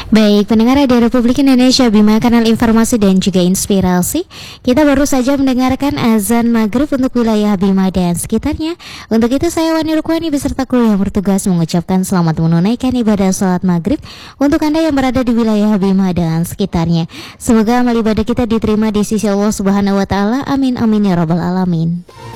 Baik, pendengar Radio Republik Indonesia, Bima Kanal Informasi dan juga Inspirasi. Kita baru saja mendengarkan azan maghrib untuk wilayah Bima dan sekitarnya. Untuk itu saya Wani Rukwani beserta kru yang bertugas mengucapkan selamat menunaikan ibadah salat maghrib untuk Anda yang berada di wilayah Bima dan sekitarnya. Semoga amal ibadah kita diterima di sisi Allah Subhanahu wa Ta'ala. Amin amin ya rabbal alamin.